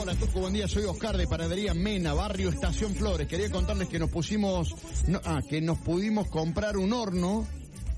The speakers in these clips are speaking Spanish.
Hola, Turco, buen día. Soy Oscar de Panadería Mena, barrio Estación Flores. Quería contarles que nos pudimos comprar un horno.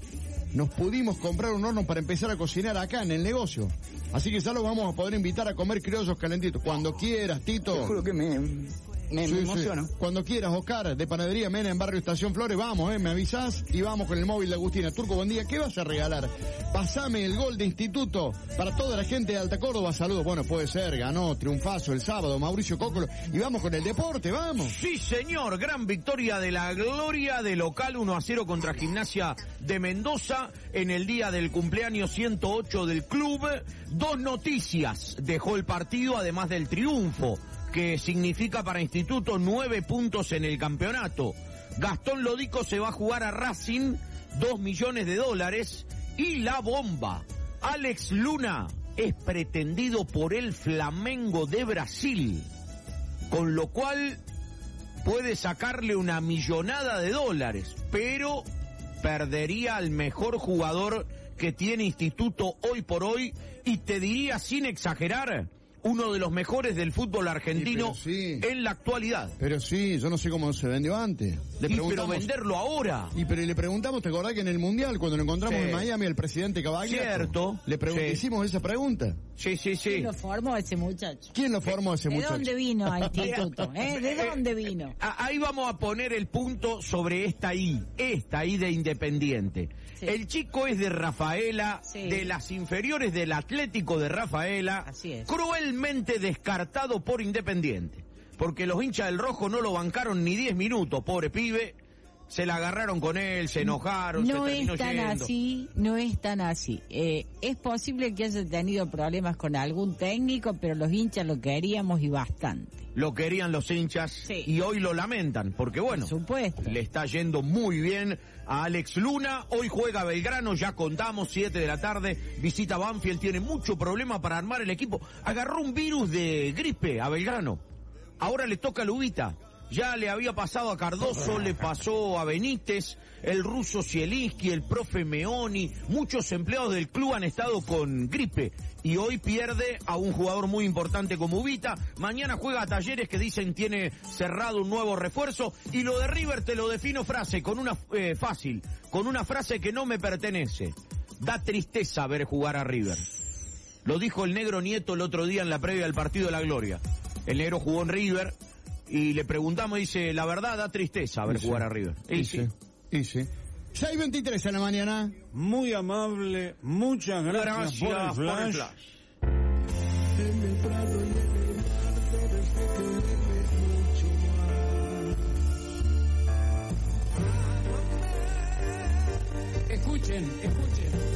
Nos pudimos comprar un horno para empezar a cocinar acá en el negocio. Así que ya los vamos a poder invitar a comer criollos calentitos. Cuando quieras, Tito. Te juro que me emociono. Sí. Cuando quieras, Oscar, de Panadería Mena en barrio Estación Flores, vamos, me avisás y vamos con el móvil de Agustina. Turco, buen día. ¿Qué vas a regalar? Pasame el gol de Instituto para toda la gente de Alta Córdoba. Saludos. Bueno, puede ser, ganó, triunfazo el sábado, Mauricio Cócolo. Y vamos con el deporte, vamos. Sí, señor, gran victoria de la Gloria de local 1-0 contra Gimnasia de Mendoza en el día del cumpleaños 108 del club. 2 noticias dejó el partido, además del triunfo, que significa para Instituto 9 puntos en el campeonato. Gastón Lodico se va a jugar a Racing, $2 millones, y la bomba. Alex Luna es pretendido por el Flamengo de Brasil, con lo cual puede sacarle una millonada de dólares, pero perdería al mejor jugador que tiene Instituto hoy por hoy, y te diría sin exagerar, uno de los mejores del fútbol argentino en la actualidad. Pero sí, yo no sé cómo se vendió antes. Pero venderlo ahora. Pero le preguntamos, ¿te acordás que en el Mundial, cuando lo encontramos en Miami, al presidente Cavagliato? Cierto. Hicimos esa pregunta. Sí. ¿Quién lo formó ese muchacho? ¿Quién lo formó ese muchacho? ¿De dónde vino a Instituto? ¿De dónde vino? Ahí vamos a poner el punto sobre esta I de Independiente. Sí. El chico es de Rafaela, de las inferiores del Atlético de Rafaela. Así es. Cruelmente descartado por Independiente, porque los hinchas del Rojo no lo bancaron ni 10 minutos, pobre pibe. Se la agarraron con él, se enojaron, se terminó yendo. No es tan así. Es posible que haya tenido problemas con algún técnico, pero los hinchas lo queríamos y bastante. Lo querían los hinchas y hoy lo lamentan, porque bueno, por supuesto, le está yendo muy bien a Alex Luna. Hoy juega Belgrano, ya contamos, 7 de la tarde, visita Banfield, tiene mucho problema para armar el equipo. Agarró un virus de gripe a Belgrano, ahora le toca a Lubita. Ya le había pasado a Cardoso, le pasó a Benítez, el ruso Zielinski, el profe Meoni, muchos empleados del club han estado con gripe y hoy pierde a un jugador muy importante como Ubita. Mañana juega a Talleres, que dicen tiene cerrado un nuevo refuerzo, y lo de River te lo defino con una frase que no me pertenece. Da tristeza ver jugar a River. Lo dijo el negro Nieto el otro día en la previa del partido de la Gloria. El negro jugó en River y le preguntamos, dice, la verdad da tristeza ver jugar a River. Y sí. 6:23 en la mañana. Muy amable, muchas gracias por el flash. Escuchen.